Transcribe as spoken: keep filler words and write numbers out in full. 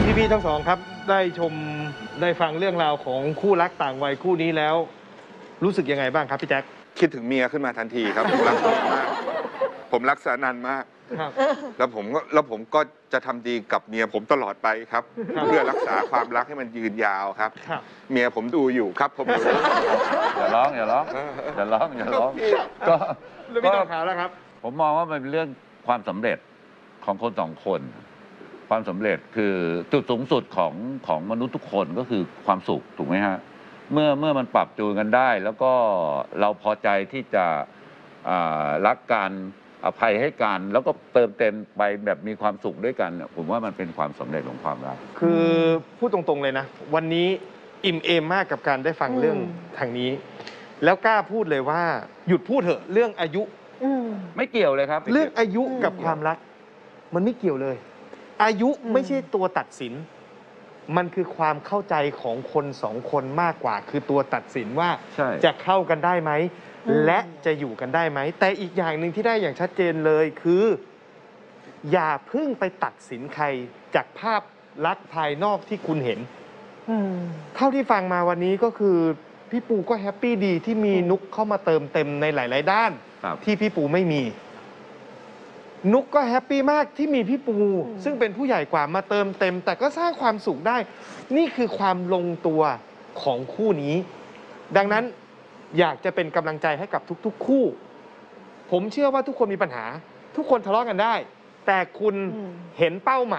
พี่ๆทั้งสองครับได้ชมได้ฟังเรื่องราวของคู่รักต่างวัยคู่นี้แล้วรู้สึกยังไงบ้างครับพี่แจ็คคิดถึงเมียขึ้นมาทันทีครับผมรักเมียมากผมรักสานันมากแล้วผมก็แล้วผมก็จะทำดีกับเมียผมตลอดไปครับเพื่อรักษาความรักให้มันยืนยาวครับเมียผมดูอยู่ครับผมอย่าร้องอย่าร้องอย่าร้องอย่าร้องก็ไม่ต้องข่าวแล้วครับผมมองว่ามันเป็นเรื่องความสำเร็จของคนสองคนความสำเร็จคือจุดสูงสุดของของมนุษย์ทุกคนก็คือความสุขถูกไหมฮะเมื่อเมื่อมันปรับจูนกันได้แล้วก็เราพอใจที่จะรักกันอภัยให้กันแล้วก็เติมเต็มไปแบบมีความสุขด้วยกันผมว่ามันเป็นความสำเร็จของความรักคือพูดตรงๆเลยนะวันนี้อิ่มเอมมากกับการได้ฟังเรื่องทางนี้แล้วกล้าพูดเลยว่าหยุดพูดเถอะเรื่องอายุไม่เกี่ยวเลยครับเรื่องอายุกับความรักมันไม่เกี่ยวเลยอายุไม่ใช่ตัวตัดสินมันคือความเข้าใจของคนสองคนมากกว่าคือตัวตัดสินว่าจะเข้ากันได้ไหมและจะอยู่กันได้ไหมแต่อีกอย่างหนึ่งที่ได้อย่างชัดเจนเลยคืออย่าเพิ่งไปตัดสินใครจากภาพลักษณ์ภายนอกที่คุณเห็นเท่าที่ฟังมาวันนี้ก็คือพี่ปูก็แฮปปี้ดีที่มีนุกเข้ามาเติมเต็มในหลายๆด้านที่พี่ปูไม่มีนุกก็แฮปปี้มากที่มีพี่ปูซึ่งเป็นผู้ใหญ่กว่ามาเติมเต็มแต่ก็สร้างความสุขได้นี่คือความลงตัวของคู่นี้ดังนั้นอยากจะเป็นกำลังใจให้กับทุกๆคู่ผมเชื่อว่าทุกคนมีปัญหาทุกคนทะเลาะกันได้แต่คุณเห็นเป้าหมาย